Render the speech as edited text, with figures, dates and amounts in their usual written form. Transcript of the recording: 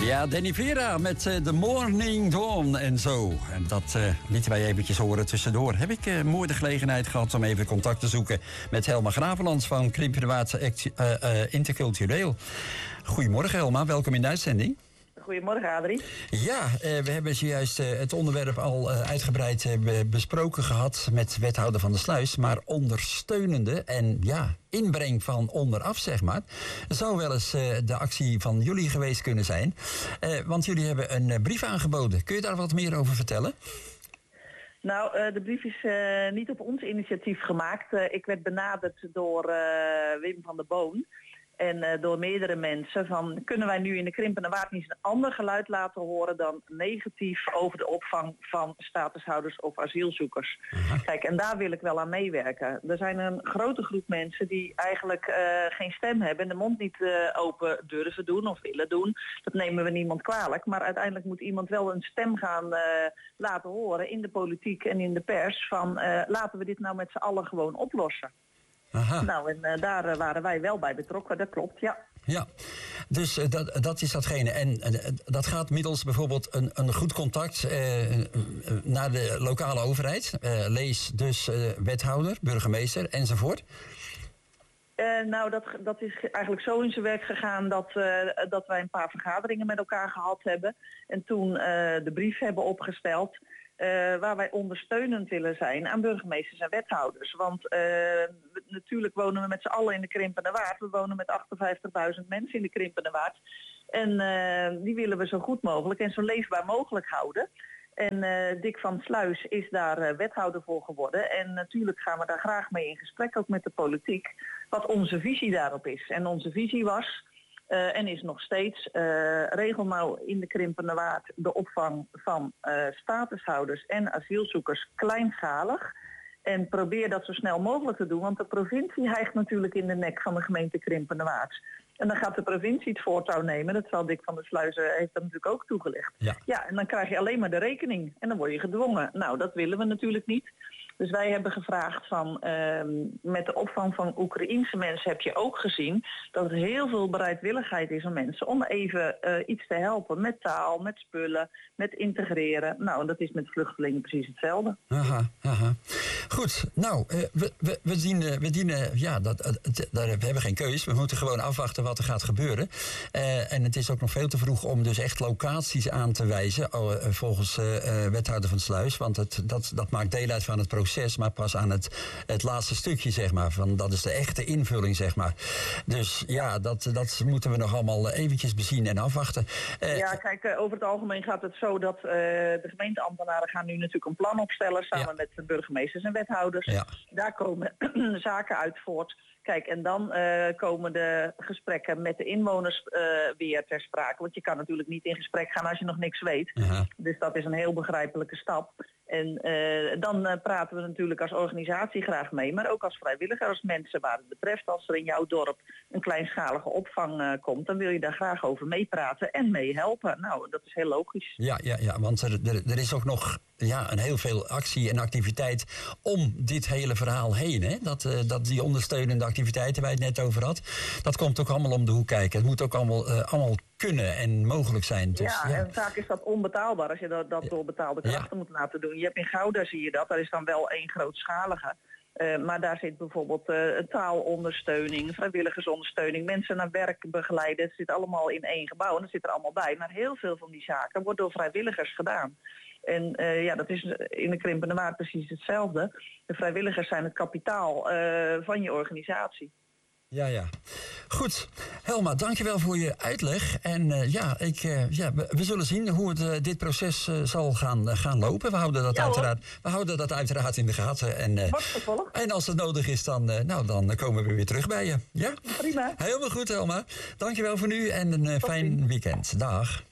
Ja, Danny Vera met The Morning Dawn en zo. En dat lieten wij eventjes horen tussendoor. Heb ik mooi de gelegenheid gehad om even contact te zoeken met Helma Gravelands van Krimpenerwaard Intercultureel. Goedemorgen Helma, welkom in de uitzending. Goedemorgen, Adrie. Ja, we hebben zojuist het onderwerp al uitgebreid besproken gehad met wethouder Van der Sluis. Maar ondersteunende en inbreng van onderaf, zeg maar, zou wel eens de actie van jullie geweest kunnen zijn. Want jullie hebben een brief aangeboden. Kun je daar wat meer over vertellen? Nou, de brief is niet op ons initiatief gemaakt. Ik werd benaderd door Wim van der Boon. En door meerdere mensen van, kunnen wij nu in de Krimpenerwaard niet een ander geluid laten horen dan negatief over de opvang van statushouders of asielzoekers. Kijk, en daar wil ik wel aan meewerken. Er zijn een grote groep mensen die eigenlijk geen stem hebben en de mond niet open durven doen of willen doen. Dat nemen we niemand kwalijk. Maar uiteindelijk moet iemand wel een stem gaan laten horen in de politiek en in de pers van laten we dit nou met z'n allen gewoon oplossen. Aha. Nou, en daar waren wij wel bij betrokken, dat klopt, ja. Ja, dus dat is datgene. En dat gaat middels bijvoorbeeld een goed contact naar de lokale overheid. Lees dus wethouder, burgemeester enzovoort. Nou, dat is eigenlijk zo in zijn werk gegaan dat wij een paar vergaderingen met elkaar gehad hebben. En toen de brief hebben opgesteld. Waar wij ondersteunend willen zijn aan burgemeesters en wethouders. Want natuurlijk wonen we met z'n allen in de Krimpenerwaard. We wonen met 58.000 mensen in de Krimpenerwaard. En die willen we zo goed mogelijk en zo leefbaar mogelijk houden. En Dick van Sluis is daar wethouder voor geworden. En natuurlijk gaan we daar graag mee in gesprek, ook met de politiek, wat onze visie daarop is. En onze visie was en is nog steeds, regel nou in de Krimpenerwaard de opvang van statushouders en asielzoekers kleinschalig. En probeer dat zo snel mogelijk te doen, want de provincie hijgt natuurlijk in de nek van de gemeente Krimpenerwaard. En dan gaat de provincie het voortouw nemen. Dat zal Dick van der Sluis heeft dat natuurlijk ook toegelicht. Ja, en dan krijg je alleen maar de rekening. En dan word je gedwongen. Nou, dat willen we natuurlijk niet. Dus wij hebben gevraagd van, met de opvang van Oekraïense mensen heb je ook gezien dat er heel veel bereidwilligheid is van mensen om even iets te helpen met taal, met spullen, met integreren. Nou, dat is met vluchtelingen precies hetzelfde. Aha. Goed, nou, we dienen, we hebben geen keus. We moeten gewoon afwachten wat er gaat gebeuren. En het is ook nog veel te vroeg om dus echt locaties aan te wijzen, volgens wethouder Van Sluis. Want dat maakt deel uit van het proces, maar pas aan het laatste stukje, zeg maar. Van, dat is de echte invulling, zeg maar. Dus ja, dat moeten we nog allemaal eventjes bezien en afwachten. Ja, kijk, over het algemeen gaat het zo dat de gemeenteambtenaren gaan nu natuurlijk een plan opstellen samen met de burgemeesters en wethouders. Ja. Daar komen zaken uit voort. Kijk, en dan komen de gesprekken met de inwoners weer ter sprake. Want je kan natuurlijk niet in gesprek gaan als je nog niks weet. Dus dat is een heel begrijpelijke stap. En dan praten we natuurlijk als organisatie graag mee, maar ook als vrijwilliger, als mensen waar het betreft. Als er in jouw dorp een kleinschalige opvang komt, dan wil je daar graag over meepraten en meehelpen. Nou, dat is heel logisch. Ja, want er is ook nog een heel veel actie en activiteit om dit hele verhaal heen. Hè? Dat die ondersteunende activiteiten waar je het net over had, dat komt ook allemaal om de hoek kijken. Het moet ook allemaal kunnen en mogelijk zijn. Dus, en vaak is dat onbetaalbaar als je dat door betaalde krachten moet laten doen. Je hebt in Gouda zie je dat, daar is dan wel één grootschalige. Maar daar zit bijvoorbeeld taalondersteuning, vrijwilligersondersteuning, mensen naar werk begeleiden. Het zit allemaal in één gebouw en dat zit er allemaal bij. Maar heel veel van die zaken wordt door vrijwilligers gedaan. En dat is in de Krimpenerwaard precies hetzelfde. De vrijwilligers zijn het kapitaal van je organisatie. Ja. Goed. Helma, dankjewel voor je uitleg. En we zullen zien hoe dit proces zal gaan lopen. We houden dat uiteraard in de gaten. En als het nodig is, dan komen we weer terug bij je. Ja? Prima. Helemaal goed, Helma. Dankjewel voor nu en een fijn weekend. Dag.